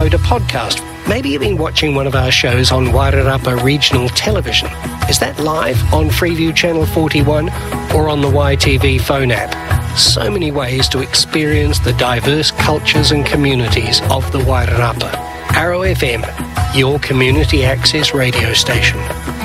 download a podcast. Maybe you've been watching one of our shows on Wairarapa Regional Television. Is that live on Freeview Channel 41 or on the YTV phone app? So many ways to experience the diverse cultures and communities of the Wairarapa. Arrow FM, your community access radio station.